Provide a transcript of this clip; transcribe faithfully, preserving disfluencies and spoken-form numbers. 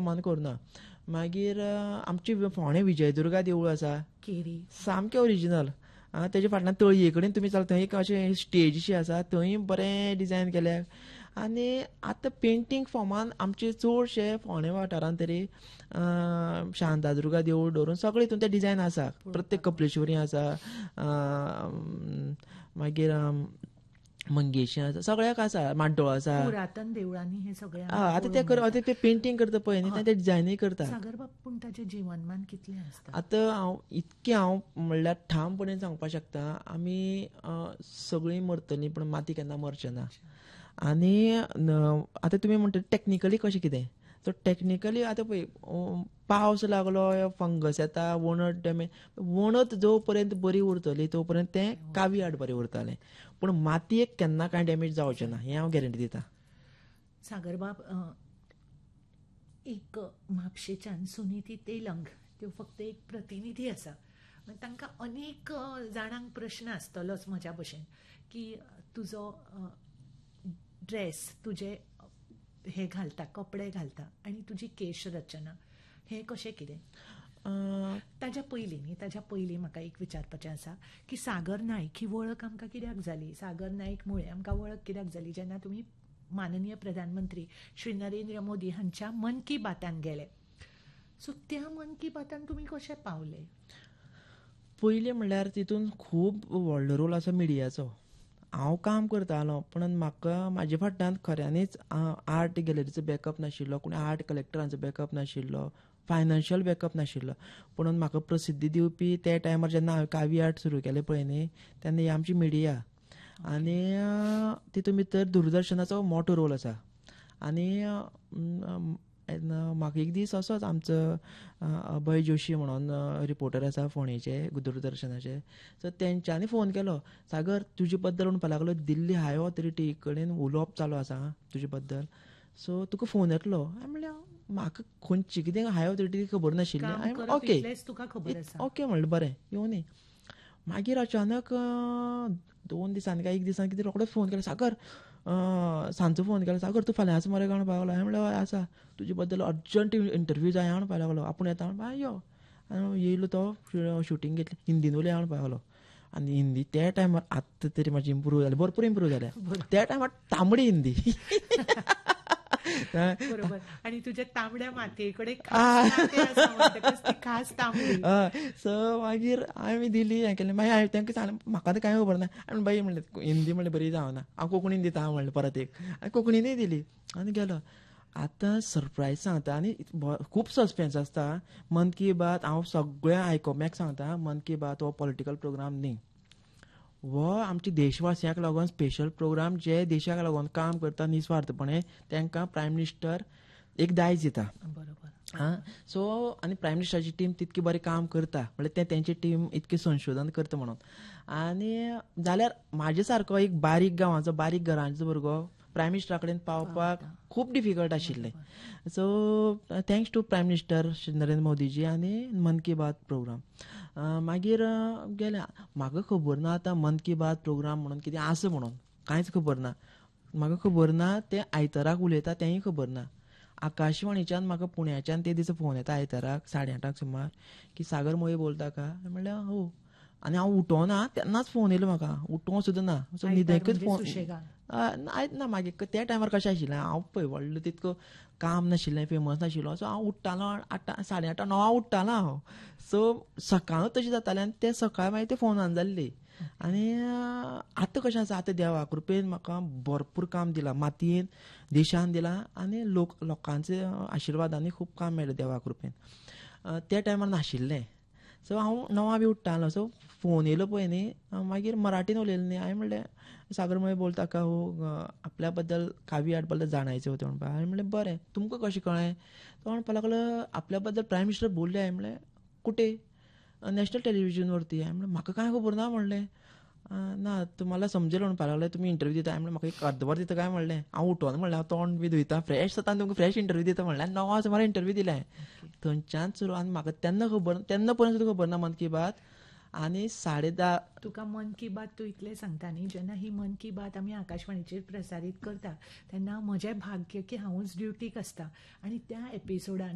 फार्मान करूना. मागीर आमची फोंडे विजयदुर्गा देवूळ आसा केरी सामकें ओरिजिनल. तेजे फाटल्यान तळये कडेन तुमी चलता थंय एक अशें स्टेज शी आसा, थंय बरें डिजायन केल्या. आनी आतां पेंटींग फॉर्मान आमचे चडशे फोंडे वाठारांत तरी शांतादुर्गा देवूळ धरून सगळे हितून ते डिजायन आसा. प्रत्येक कपलेश्वरी आसा, मागीर मंगेशी आसा, सगळ्याक आसा, माड्डोळ आसा. पुरातन देवळांनी हे सगळे आतां ते कर ते पेंटींग करता पळय न्ही, ते डिजायनूय करता. सागर बाब, पूण ताचें जिवनमान कितलें आसता? आतां हांव इतकें हांव म्हणल्यार ठामपणे सांगपाक शकता, आमी सगळीं मरतलीं पूण माती केन्ना मरचें ना. आनी आतां तुमी म्हणटा टॅक्निकली कशें कितें, सो टॅक्निकली आतां पळय पावस लागलो, फंगस येता, वणट डॅमेज, वणत जो पर्यंत बरी उरतली तो पर्यंत तें कावी आर्ट बरें उरतलें. पूण मातयेक केन्ना कांय डॅमेज जावचें ना हें हांव गॅरंटी दितां. सागर बाब, एक म्हापशेच्यान सुनीती तेलंग त्यो फक्त एक प्रतिनिधी आसा, तांकां अनेक जाणांक प्रश्न आसतलोच म्हज्या भशेन की तुजो ड्रेस, तुजे हे घालता, कपडे घालता आनी तुजी केश रचना हें कशें कितें? ताज्या पयलीं न्ही ताज्या पयलीं म्हाका एक विचारपाचें आसा की सागर नायक ही वळख आमकां कित्याक जाली? सागर नायक मुळे आमकां वळख कित्याक जाली? जेन्ना तुमी माननीय प्रधानमंत्री श्री नरेंद्र मोदी हांच्या मन की बातान गेले, सो त्या मन की बातान तुमी कशे पावले? पयलीं म्हणल्यार तितून खूब व्हडलो रोल आसा मिडियाचो. हांव काम करतालों पूण म्हाका म्हाजे फाटल्यान खऱ्यांनीच आर्ट गॅलरीचो बॅकअप नाशिल्लो, कोण आर्ट कलेक्टरांचो बॅकअप नाशिल्लो, फायनान्शियल बॅकअप नाशिल्लो. पूण म्हाका प्रसिद्धी दिवपी त्या टायमार जेन्ना हांवें कावी आर्ट सुरू केलें पळय न्ही, तेन्ना ही आमची मिडिया. आनी तितून भितर दूरदर्शनाचो मोठो रोल आसा. आनी म्हाका एक दीस असोच आमचो अभय जोशी म्हणून रिपोर्टर आसा फोंडेचे दूरदर्शनाचे, सो तेंच्यांनी फोन केलो, सागर तुजे बद्दल म्हणपाक लागलो दिल्ली हाय ऑथॉरिटी कडेन उलोवप चालू आसा तुजे बद्दल, सो तुका फोन येतलो. हांवें म्हणलें म्हाका खंयची कितें हाय ऑथॉरिटी खबर नाशिल्ली. ओके ओके म्हणलें बरें येवं न्ही. मागीर अचानक दोन दिसांनी काय एक दिसान कितें रोखडोच फोन केलो, सागर सांजचो फोन केलो, सागर तूं फाल्यांच मरे काय म्हणपाक लागलो. हांवें म्हणलें हय आसा, तुजे बद्दल अर्जंट इंटरव्यू जाय म्हणपाक लागलो. आपूण येता म्हणपा यो. आनी येयलो तो शुटींग घेतलें, हिंदीन उलय म्हणपाक लागलो. आनी हिंदी त्या टायमार आतां तरी म्हाजी इम्प्रूव जाली, भरपूर इम्प्रूव जाल्या. त्या टायमार तांबडी हिंदी. बरोबर. आनी तुज्या तांबड्या मातये कडेन खास तांबडी. सो मागीर हांवें दिली, हें केलें. मागीर हांवें तांकां सांगलें म्हाका आतां कांय खबर ना. आनी बाई म्हणलें हिंदी म्हणलें बरी जावना, हांव कोंकणीन दिता म्हणलें परत एक. आनी कोंकणीनूय दिली आनी गेलो. आतां सरप्रायज सांगता आनी खूब सस्पेन्स आसता. मन की बात हांव सगळ्या आयकोप्यांक सांगता, मन की बात हो पॉलिटिकल प्रोग्राम न्ही, हो आमच्या देशवासियांक लागून स्पेशल प्रोग्राम. जे देशाक लागून काम करता निस्वार्थपणे तांकां प्रायम मिनिस्टर एक दायज दिता. बरोबर. हां, सो आनी प्रायम मिनिस्टराची टीम तितकी बरें काम करता, म्हणल्यार ते तेंची टीम इतकें संशोधन करता म्हणून. आनी जाल्यार म्हाजे सारको एक बारीक गांवाचो बारीक घरांचो भुरगो प्रायम मिनिस्टरा कडेन पावपाक खूब डिफिकल्ट आशिल्लें. So thanks to prime minister Shri नरेंद्र मोदीजी आनी मन की बात प्रोग्राम. मागीर गेले. म्हाका खबर ना आतां मन की बात प्रोग्राम म्हणून कितें आसा म्हणून, कांयच खबर ना. म्हाका खबर ना ते आयताराक उलयता तेंय खबर ना. आकाशवाणीच्यान म्हाका पुण्याच्यान ते दिसा फोन येता आयताराक साडे आठांक सुमार की सागर मोये बोलता का. हांवें म्हणलें हो. आनी हांव उठोना तेन्नाच फोन येयलो म्हाका, उठोंक सुद्दां ना. सो न्हिदेकच फोन आयत ना. मागीर त्या टायमार कशें आशिल्लें, हांव पळय व्हडलो तितको काम नाशिल्लें, फेमस नाशिल्लो. सो हांव उठ्ठालो आठां साडे आठां णवां उठ्ठालो हांव. सो सकाळूच तशें जातालें आनी ते सकाळ मागीर ते फोनान जाल्ली. आनी आतां कशें आसा, आतां देवा कृपेन म्हाका भरपूर काम दिलां, मातयेन देशान दिलां आनी लोक लोकांच्या आशिर्वादांनी खूब काम मेळ्ळें देवा कृपेन. त्या टायमार नाशिल्लें. सो हांव णवां बी उठ्ठालो. सो फोन येयलो पळय न्ही, मागीर मराठीन उलयलें न्ही. हांवें म्हणलें सागर मोये बोलता का हो, आपल्या बद्दल कावी आर्ट बद्दल जाणायचें होतें म्हणपा. हांवें म्हणलें बरें, तुमकां कशें कळ्ळें? तो म्हणपा लागलो आपल्या बद्दल प्रायम मिनिस्टर बोलले. हांवें म्हणलें कुठे? नॅशनल टेलिव्हिजनवरती. हांवें म्हणलें म्हाका कांय खबर ना म्हणलें. ना तुम्हाला समजेल म्हणपा लागलें, तुमी इंटरव्यू दिता. हांवें म्हणलें म्हाका एक अर्दवर दिता काय म्हणलें. हांव उठोन म्हणलें हांव तोंड बी धुयता, फ्रेश जाता आनी तुमकां फ्रेश इंटरव्यू दिता म्हणलें. आनी णवां सुमार इंटरव्यू दिलें. थंयच्यान सुरू. आनी म्हाका तेन्ना खबर, तेन्ना पर्यंत खबर ना मन की बात. आनी साडे धा तुका मन की बात तूं इतलें सांगता न्ही, जेन्ना ही मन की बात आमी आकाशवाणीचेर प्रसारीत करता तेन्ना म्हजें भाग्य की हांवूच ड्युटीक आसता आनी त्या एपिसोडान